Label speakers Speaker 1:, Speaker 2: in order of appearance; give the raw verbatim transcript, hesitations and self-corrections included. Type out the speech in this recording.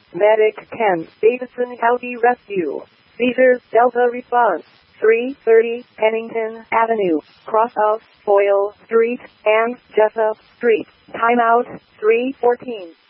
Speaker 1: Medic ten, Davidson County Rescue. Cedars Delta response. three thirty Pennington Avenue, cross of Foyle Street and Jessup Street. Timeout three fourteen.